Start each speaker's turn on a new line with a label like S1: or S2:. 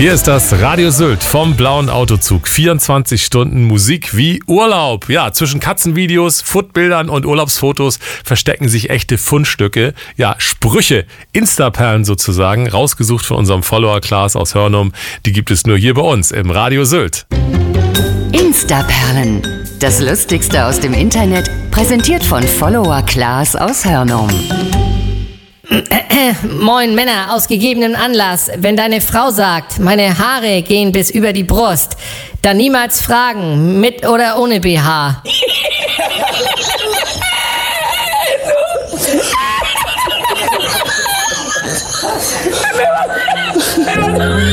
S1: Hier ist das Radio Sylt vom Blauen Autozug. 24 Stunden Musik wie Urlaub. Ja, zwischen Katzenvideos, Foodbildern und Urlaubsfotos verstecken sich echte Fundstücke. Ja, Sprüche, Instaperlen sozusagen, rausgesucht von unserem Follower Klaas aus Hörnum. Die gibt es nur hier bei uns im Radio Sylt.
S2: Instaperlen. Das Lustigste aus dem Internet, präsentiert von Follower Klaas aus Hörnum.
S3: Moin Männer, aus gegebenem Anlass. Wenn deine Frau sagt, meine Haare gehen bis über die Brust, dann niemals fragen, mit oder ohne BH.